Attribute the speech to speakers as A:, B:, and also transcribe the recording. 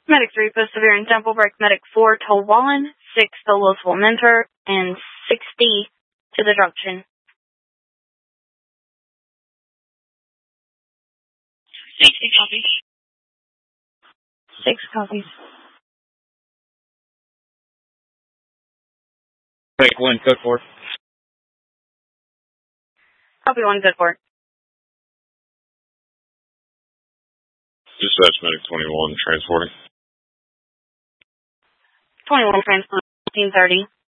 A: Medic 3, Post Severe Temple Break, Medic 4, to Wallen, 6 to Louisville Mentor, and 60 to the junction. 60 copies. 6 copies.
B: Take 1, code 4.
A: Copy 1, good for.
C: Dispatch Medic 21, transporting.
A: 21 transport, 1930.